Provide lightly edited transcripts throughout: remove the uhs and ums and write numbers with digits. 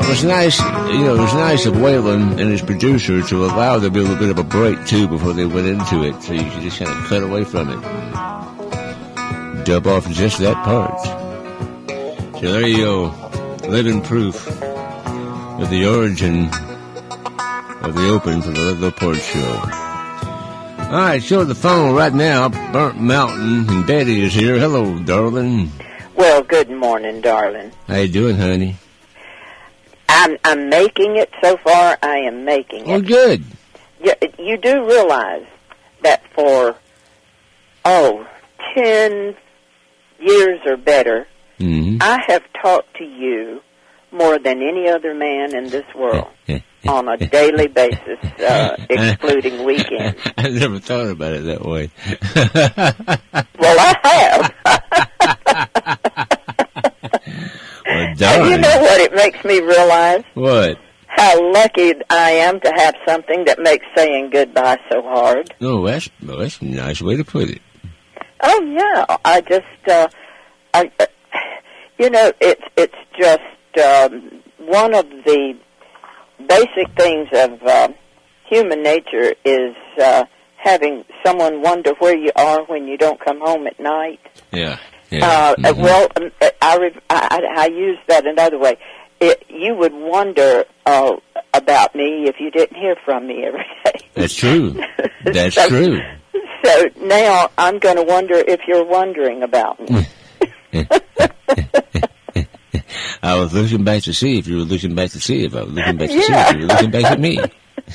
It was nice, it was nice of Waylon and his producer to allow there to be a little bit of a break, too, before they went into it, so you could just kind of cut away from it. Dub off just that part. So there you go. Living proof of the origin of the open for the Little Port Show. All right, so the phone right now, Burnt Mountain, and Betty is here. Hello, darling. Well, good morning, darling. How you doing, honey? I'm making it so far. I am making it. Oh, good. You do realize that for 10 years or better, I have talked to you more than any other man in this world on a daily basis, excluding weekends. I never thought about it that way. Well, I have. Well, darn. You know what it makes me realize? What? How lucky I am to have something that makes saying goodbye so hard. Oh, that's a nice way to put it. Oh, yeah. I just, it's just one of the basic things of human nature is having someone wonder where you are when you don't come home at night. Yeah. Well, I use that another way. You would wonder about me if you didn't hear from me every day. That's true. That's true. So now I'm going to wonder if you're wondering about me. I was looking back to see if you were looking back to see if I was looking back to see if you were looking back at me.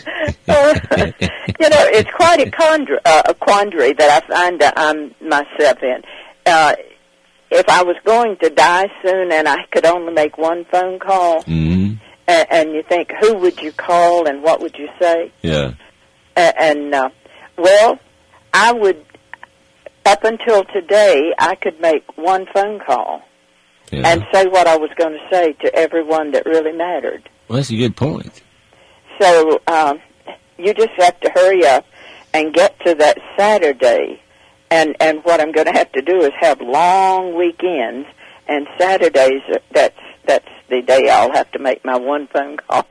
It's quite a quandary that I find I'm myself in. If I was going to die soon and I could only make one phone call, and you think, who would you call and what would you say? Yeah. Well, I would, up until today, I could make one phone call and say what I was going to say to everyone that really mattered. Well, that's a good point. So you just have to hurry up and get to that Saturday. And what I'm going to have to do is have long weekends, and Saturdays, that's the day I'll have to make my one phone call.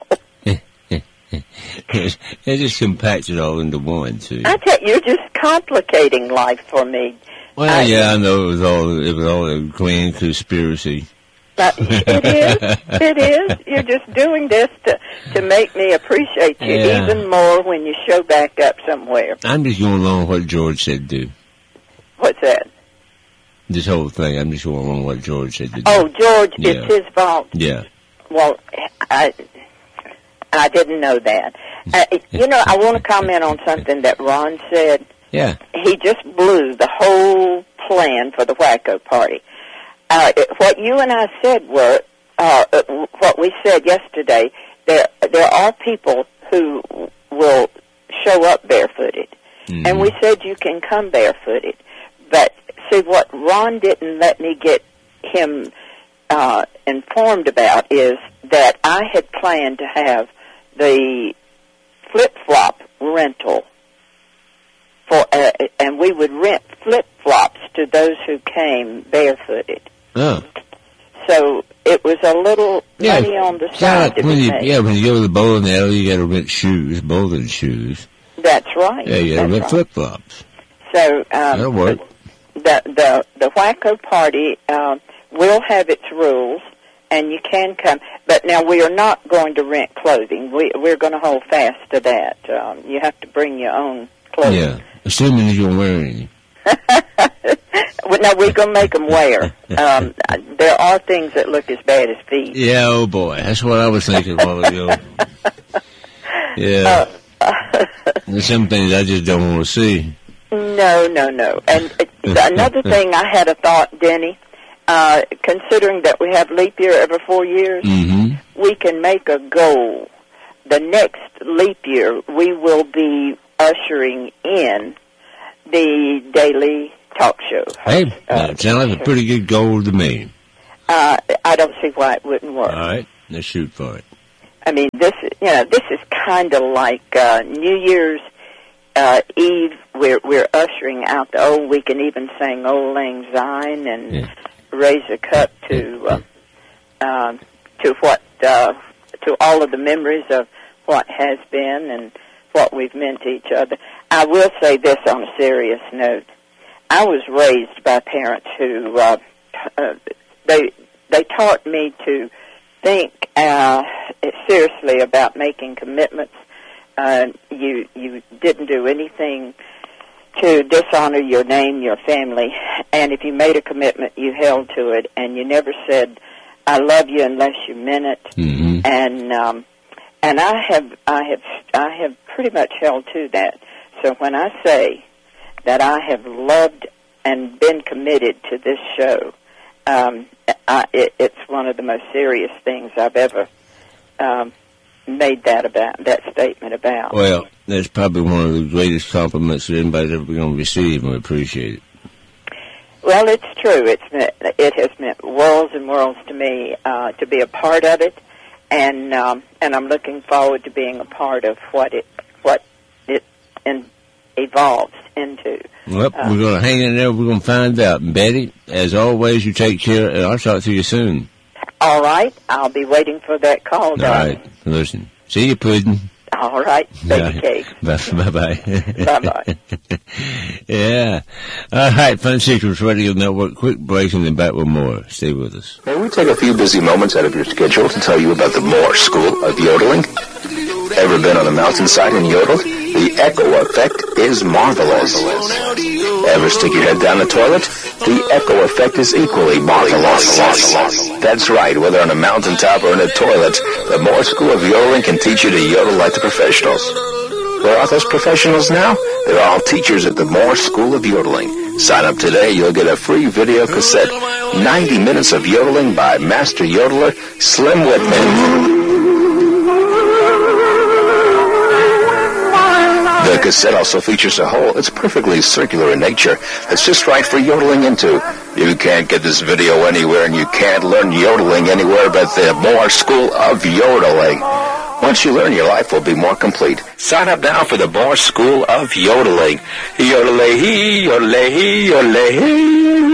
They just compact it all into one, too. I tell you, you're just complicating life for me. Well, I know it was all a grand conspiracy. It is. You're just doing this to make me appreciate you even more when you show back up somewhere. I'm just going along with what George said to do. What's that? This whole thing, I'm just going along with what George said to do. Oh, George, it's his fault. Yeah. Well, I didn't know that. I want to comment on something that Ron said. Yeah. He just blew the whole plan for the Wacko Party. What you and I said were, what we said yesterday, there are people who will show up barefooted. Mm-hmm. And we said you can come barefooted. But see, what Ron didn't let me get him informed about is that I had planned to have the flip-flop rental and we would rent flip-flops to those who came barefooted. Oh. So it was a little money on the side. When you go to the bowling alley, you got to rent shoes, bowling shoes. That's right. Yeah, you got to rent flip-flops. So that'll work. The Wacko Party will have its rules, and you can come. But now we are not going to rent clothing. We're going to hold fast to that. You have to bring your own clothing. Yeah, assuming you don't wear any. No, we're going to make them wear. There are things that look as bad as feet. Yeah, oh boy. That's what I was thinking a while ago. Yeah. There's some things I just don't want to see. No. And another thing, I had a thought, Denny. Considering that we have leap year every 4 years, we can make a goal. The next leap year, we will be ushering in the daily talk show. Hey, that sounds like a pretty good goal to me. I don't see why it wouldn't work. All right, let's shoot for it. I mean, this is kind of like New Year's Eve. We're ushering out the old. We can even sing "Old Lang Syne" and raise a cup to what to all of the memories of what has been and what we've meant to each other. I will say this on a serious note. I was raised by parents who they taught me to think seriously about making commitments. You didn't do anything to dishonor your name, your family, and if you made a commitment, you held to it, and you never said, "I love you" unless you meant it. Mm-hmm. And I have pretty much held to that. So when I say that I have loved and been committed to this show, it's one of the most serious things I've ever made that statement about. Well, that's probably one of the greatest compliments that anybody's ever going to receive, and we appreciate it. Well, it's true. It has meant worlds and worlds to me to be a part of it, and I'm looking forward to being a part of what it evolves into. Well, we're going to hang in there. We're going to find out. Betty, as always, you take care, and I'll talk to you soon. All right. I'll be waiting for that call, darling. All right. Listen. See you, Puddin'. All right. Baby cake. Bye-bye. Bye-bye. Yeah. All right. Fun Secrets Radio Network. Quick break and then back with more. Stay with us. May we take a few busy moments out of your schedule to tell you about the Moore School of Yodeling? Ever been on a mountainside and yodeled? The echo effect is marvelous. Ever stick your head down the toilet? The echo effect is equally marvelous. That's right, whether on a mountaintop or in a toilet, the Moore School of Yodeling can teach you to yodel like the professionals. Where are those professionals now? They're all teachers at the Moore School of Yodeling. Sign up today, you'll get a free video cassette, 90 minutes of yodeling by master yodeler Slim Whitman. The cassette also features a hole. It's perfectly circular in nature. It's just right for yodeling into. You can't get this video anywhere, and you can't learn yodeling anywhere but the Moore School of Yodeling. Once you learn, your life will be more complete. Sign up now for the Moore School of Yodeling. Yodelay-hee, yodelay-hee, yodelay-hee.